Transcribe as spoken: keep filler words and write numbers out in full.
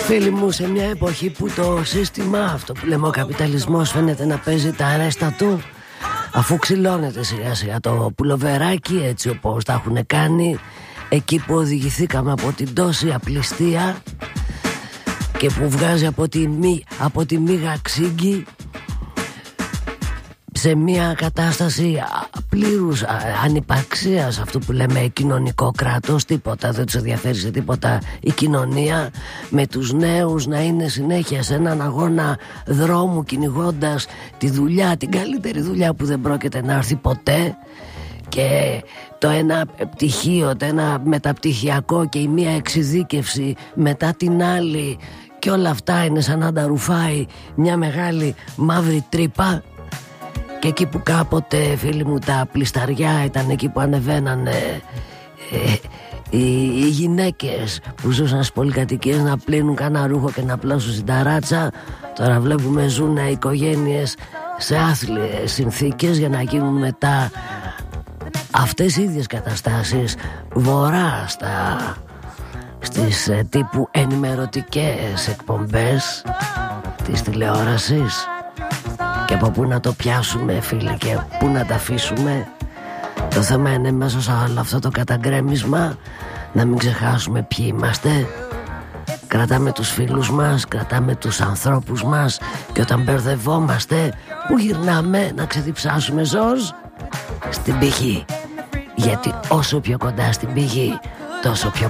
Φίλοι μου, σε μια εποχή που το σύστημα, αυτό που λέμε ο καπιταλισμός, φαίνεται να παίζει τα αρέστα του, αφού ξυλώνεται σιγά σιγά το πουλοβεράκι έτσι όπως τα έχουν κάνει, εκεί που οδηγηθήκαμε από την τόση απληστία και που βγάζει από τη, μη, από τη μίγα ξύγκη σε μια κατάσταση πλήρους ανυπαρξίας, αυτό που λέμε κοινωνικό κράτος. Τίποτα δεν τους ενδιαφέρει σε τίποτα η κοινωνία, με τους νέους να είναι συνέχεια σε έναν αγώνα δρόμου, κυνηγώντας τη δουλειά, την καλύτερη δουλειά που δεν πρόκειται να έρθει ποτέ, και το ένα πτυχίο, το ένα μεταπτυχιακό και η μία εξειδίκευση μετά την άλλη, και όλα αυτά είναι σαν να τα ρουφάει μια μεγάλη μαύρη τρύπα. Και εκεί που κάποτε, φίλοι μου, τα πλισταριά ήταν εκεί που ανεβαίναν ε, ε, οι, οι γυναίκες που ζούσαν στις πολυκατοικίες να πλύνουν κανένα ρούχο και να πλώσουν στην ταράτσα, τώρα βλέπουμε ζουν οικογένειες σε άθλιες συνθήκες για να γίνουν μετά αυτές οι ίδιες καταστάσεις βορρά στα, στις ε, τύπου ενημερωτικές εκπομπές της τηλεόρασης. Και από πού να το πιάσουμε, φίλοι, και πού να τα αφήσουμε. Το θέμα είναι μέσα σε όλο αυτό το καταγκρέμισμα να μην ξεχάσουμε ποιοι είμαστε. Κρατάμε τους φίλους μας, κρατάμε τους ανθρώπους μας, και όταν μπερδευόμαστε, που γυρνάμε να ξεδιψάσουμε ζώος? Στην πηγή. Γιατί όσο πιο κοντά στην πηγή, τόσο πιο